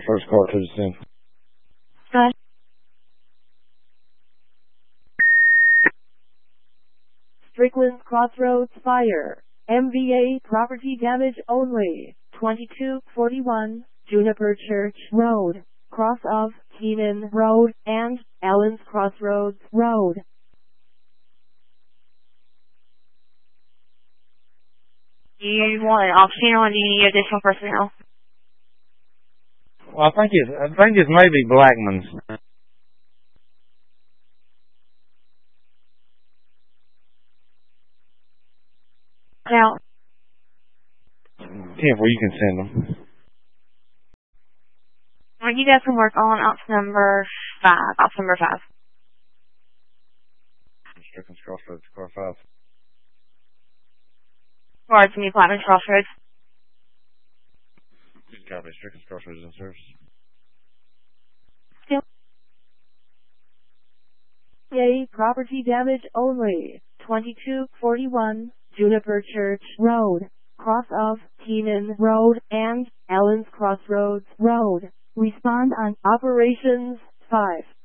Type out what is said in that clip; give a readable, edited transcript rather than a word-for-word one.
Crossroads cartridge in. Good. Strickland's Crossroads Fire. MVA property damage only. 2241 Juniper Church Road, cross of Keenan Road and Allen's Crossroads Road. Do you want an option or do you need additional personnel? Well, I think it's maybe Blackman's. Now, 10 where you can send them. well, you guys can work on option number 5. Option number 5. Strickland's Crossroads, car 5. Or to New Platinum Crossroads. Good copy. Strickland's Crossroads in service. MVA property damage only. 2241 Juniper Church Road, cross of Keenan Road and Allen's Crossroads Road. Respond on Operations 5.